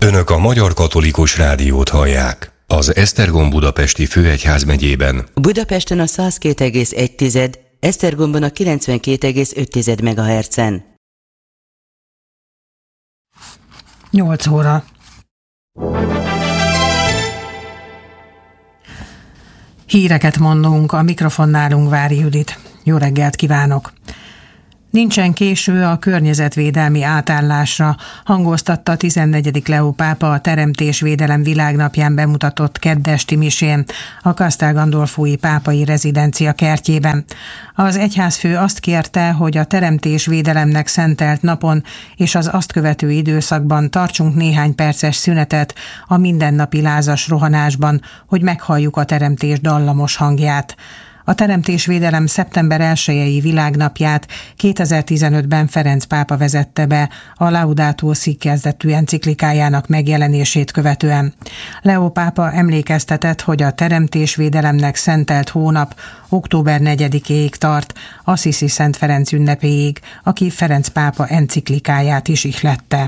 Önök a Magyar Katolikus Rádiót hallják. Az Esztergom Budapesti Főegyházmegyében Budapesten a 102,1, Esztergomban a 92,5 MHz-en. 8 óra. Híreket mondunk, a mikrofonnál Ungvári Judit. Jó reggelt kívánok! Nincsen késő a környezetvédelmi átállásra, hangoztatta a 14. Leó pápa a Teremtésvédelem világnapján bemutatott keddesti misén a Castel Gandolfói pápai rezidencia kertjében. Az egyházfő azt kérte, hogy a teremtésvédelemnek szentelt napon és az azt követő időszakban tartsunk néhány perces szünetet a mindennapi lázas rohanásban, hogy meghalljuk a teremtés dallamos hangját. A Teremtésvédelem szeptember 1-i világnapját 2015-ben Ferenc pápa vezette be a Laudato Si kezdetű enciklikájának megjelenését követően. Leó pápa emlékeztetett, hogy a teremtésvédelemnek szentelt hónap október 4-éig tart, Assisi Szent Ferenc ünnepéig, aki Ferenc pápa enciklikáját is ihlette.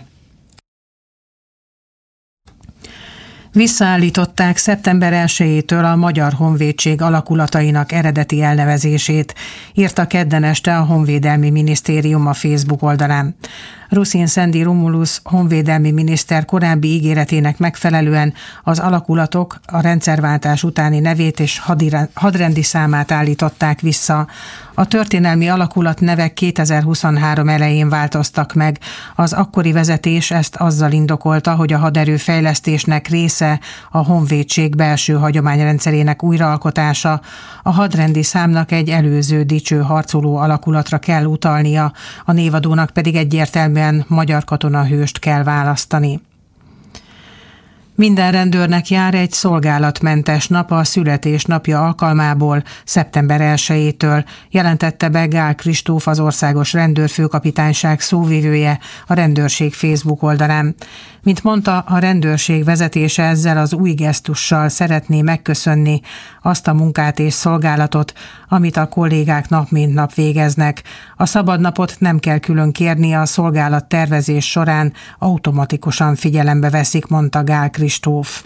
Visszaállították szeptember 1-től a Magyar Honvédség alakulatainak eredeti elnevezését, írta kedden este a Honvédelmi Minisztérium a Facebook oldalán. Ruszin Szendi Romulus honvédelmi miniszter korábbi ígéretének megfelelően az alakulatok a rendszerváltás utáni nevét és hadrendi számát állították vissza. A történelmi alakulat nevek 2023 elején változtak meg. Az akkori vezetés ezt azzal indokolta, hogy a haderőfejlesztésnek része a honvédség belső hagyományrendszerének újraalkotása. A hadrendi számnak egy előző dicső harcoló alakulatra kell utalnia, a névadónak pedig egyértelműen magyar katonahőst kell választani. Minden rendőrnek jár egy szolgálatmentes nap a születésnapja alkalmából szeptember 1-től, jelentette be Gál Kristóf, az Országos Rendőrfőkapitányság szóvivője a rendőrség Facebook oldalán. Mint mondta, a rendőrség vezetése ezzel az új gesztussal szeretné megköszönni azt a munkát és szolgálatot, amit a kollégák nap mint nap végeznek. A szabadnapot nem kell külön kérni, a szolgálat tervezés során automatikusan figyelembe veszik, mondta Gál Kristóf.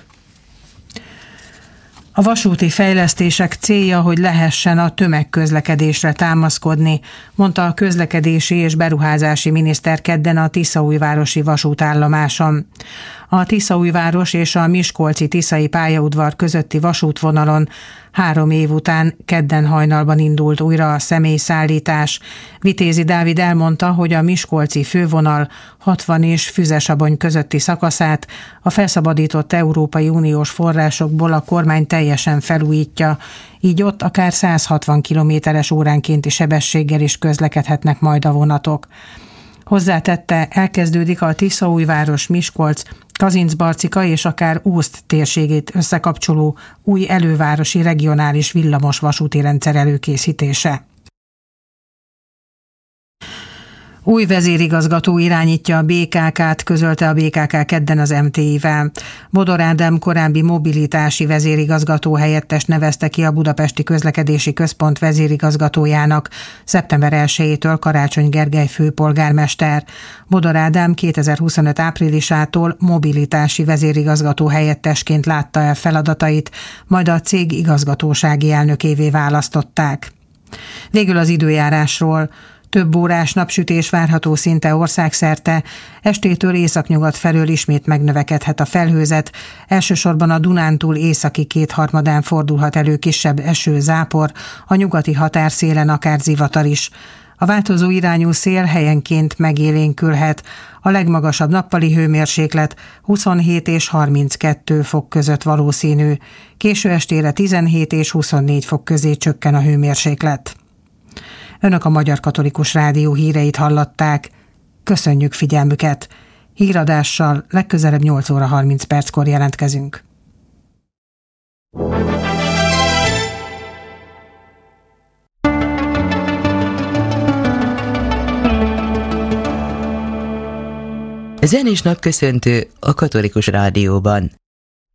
A vasúti fejlesztések célja, hogy lehessen a tömegközlekedésre támaszkodni, mondta a közlekedési és beruházási miniszter kedden a Tiszaújvárosi vasútállomáson. A Tiszaújváros és a Miskolci-Tiszai pályaudvar közötti vasútvonalon 3 év után kedden hajnalban indult újra a személyszállítás. Vitézi Dávid elmondta, hogy a miskolci fővonal 60 és Füzesabony közötti szakaszát a felszabadított Európai Uniós forrásokból a kormány teljesen felújítja, így ott akár 160 km/h óránkénti sebességgel is közlekedhetnek majd a vonatok. Hozzátette, elkezdődik a Tiszaújváros, Miskolc, Kazincbarcika és akár Ózd térségét összekapcsoló új elővárosi regionális villamos vasúti rendszer előkészítése. Új vezérigazgató irányítja a BKK-t, közölte a BKK kedden az MTI-vel. Bodor Ádám korábbi mobilitási vezérigazgató helyettest nevezte ki a Budapesti Közlekedési Központ vezérigazgatójának szeptember 1-től Karácsony Gergely főpolgármester. Bodor Ádám 2025 áprilisától mobilitási vezérigazgató helyettesként látta el feladatait, majd a cég igazgatósági elnökévé választották. Végül az időjárásról. Több órás napsütés várható szinte országszerte, estétől északnyugat felől ismét megnövekedhet a felhőzet, elsősorban a Dunántúl északi kétharmadán fordulhat elő kisebb eső-zápor, a nyugati határszélen akár zivatar is. A változó irányú szél helyenként megélénkülhet, a legmagasabb nappali hőmérséklet 27 és 32 fok között valószínű, késő estére 17 és 24 fok közé csökken a hőmérséklet. Önök a Magyar Katolikus Rádió híreit hallották. Köszönjük figyelmüket! Híradással legközelebb 8 óra 30 perckor jelentkezünk. Zenés napköszöntő a Katolikus Rádióban.